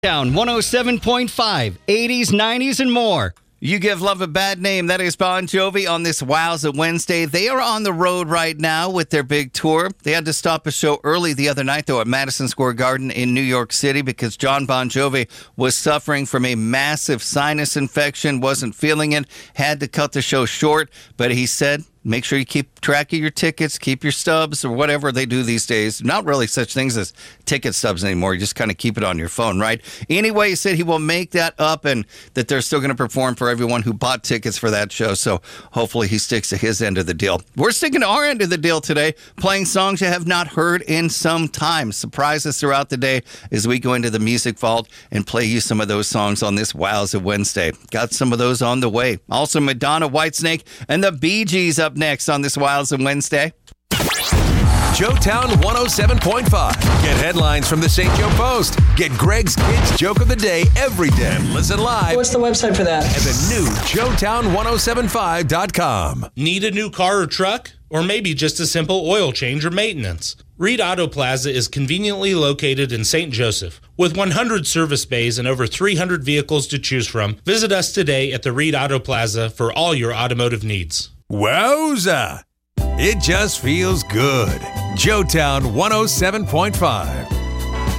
Down 107.5, 80s, 90s, and more. You Give Love a Bad Name. That is Bon Jovi on this Wowza Wednesday. They are on the road right now with their big tour. They had to stop a show early the other night, though, at Madison Square Garden in New York City because John Bon Jovi was suffering from a massive sinus infection, wasn't feeling it, had to cut the show short. But he said, make sure you keep track of your tickets, keep your stubs, or whatever they do these days. Not really such things as ticket stubs anymore. You just kind of keep it on your phone, right? Anyway, he said he will make that up and that they're still going to perform for everyone who bought tickets for that show. So hopefully he sticks to his end of the deal. We're sticking to our end of the deal today, playing songs you have not heard in some time. Surprise us throughout the day as we go into the music vault and play you some of those songs on this Wowza Wednesday. Got some of those on the way. Also, Madonna, Whitesnake, and the Bee Gees up next on this Wowza Wednesday. Joetown 107.5. Get headlines from the St. Joe Post. Get Greg's Kids Joke of the Day every day. Listen live. What's the website for that? And the new Joetown1075.com. Need a new car or truck? Or maybe just a simple oil change or maintenance? Reed Auto Plaza is conveniently located in St. Joseph. With 100 service bays and over 300 vehicles to choose from, visit us today at the Reed Auto Plaza for all your automotive needs. Wowza! It just feels good. Joetown 107.5.